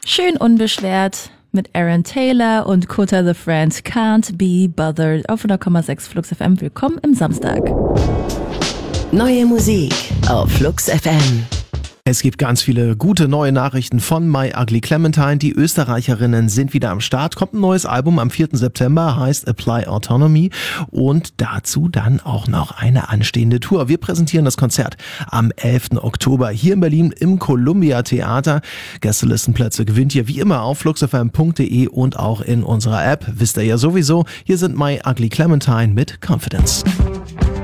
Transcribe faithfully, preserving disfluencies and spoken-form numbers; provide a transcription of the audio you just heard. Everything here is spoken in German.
Schön unbeschwert mit Aaron Taylor und Kota the Friend, Can't Be Bothered auf hundert Komma sechs Flux F M. Willkommen im Samstag. Neue Musik auf Flux F M. Es gibt ganz viele gute neue Nachrichten von My Ugly Clementine. Die Österreicherinnen sind wieder am Start. Kommt ein neues Album am vierten September, heißt Apply Autonomy. Und dazu dann auch noch eine anstehende Tour. Wir präsentieren das Konzert am elften Oktober hier in Berlin im Columbia Theater. Gästelistenplätze gewinnt ihr wie immer auf fluxfm punkt de und auch in unserer App. Wisst ihr ja sowieso. Hier sind My Ugly Clementine mit Confidence.